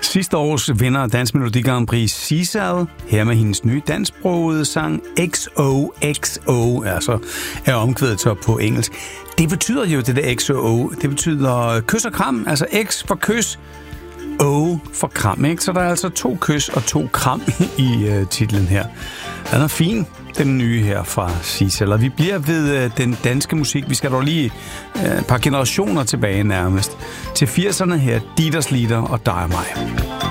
Sidste års vinder af Dansk Melodi Grand Prix, Sissel, her med hendes nye dansksprogede sang XOXO, altså er omkvædet så på engelsk. Det betyder jo det der XOO, det betyder kys og kram, altså X for kys, O for kram, ikke? Så der er altså 2 kys og 2 kram i titlen her. Den er fin, den nye her fra Sissel. Og vi bliver ved den danske musik. Vi skal dog lige et par generationer tilbage nærmest. Til 80'erne her, Dieters Lieder og Dig og mig.